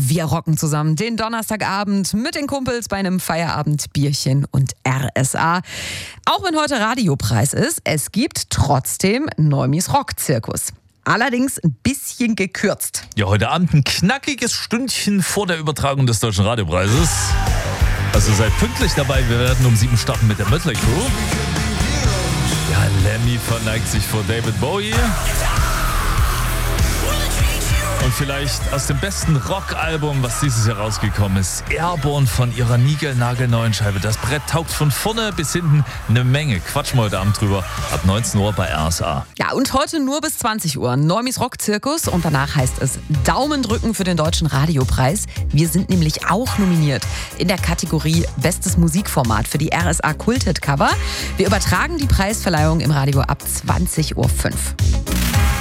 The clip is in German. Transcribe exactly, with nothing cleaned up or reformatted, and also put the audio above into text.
Wir rocken zusammen den Donnerstagabend mit den Kumpels bei einem Feierabendbierchen und R S A. Auch wenn heute Radiopreis ist, es gibt trotzdem Neumis Rockzirkus. Allerdings ein bisschen gekürzt. Ja, heute Abend ein knackiges Stündchen vor der Übertragung des Deutschen Radiopreises. Also seid pünktlich dabei, wir werden um sieben starten mit der Mötley Crüe. Ja, Lemmy verneigt sich vor David Bowie. Und vielleicht aus dem besten Rockalbum, was dieses Jahr rausgekommen ist, Airborne von ihrer niegelnagelneuen Scheibe. Das Brett taugt von vorne bis hinten eine Menge. Quatschen wir heute Abend drüber. Ab neunzehn Uhr bei R S A. Ja, und heute nur bis zwanzig Uhr. Neumis Rockzirkus und danach heißt es Daumen drücken für den Deutschen Radiopreis. Wir sind nämlich auch nominiert in der Kategorie Bestes Musikformat für die R S A Kulthit Cover. Wir übertragen die Preisverleihung im Radio ab zwanzig Uhr fünf.